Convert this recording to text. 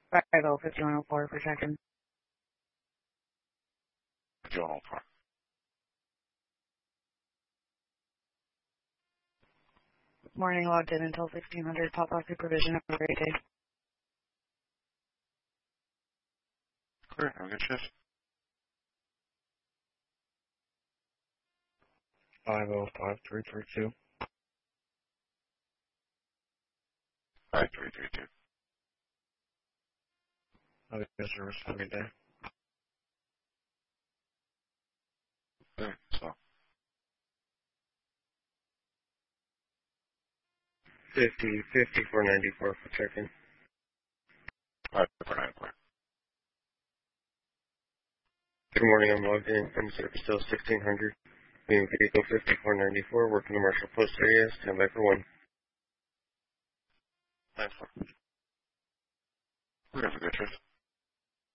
50-5104 for check-in. 5104. Morning, logged in until 1600. Pop off supervision. Have a great day. Clear. Have a good shift. 505332. 5332. Have a good service. Have a good day. Okay, so 5494 for check-in. 5494. Clear. Good morning, I'm logged in from service till 1600. Being vehicle 5494, working the Marshall Post area, stand by for 1. Thanks. Clear. Have a good shift.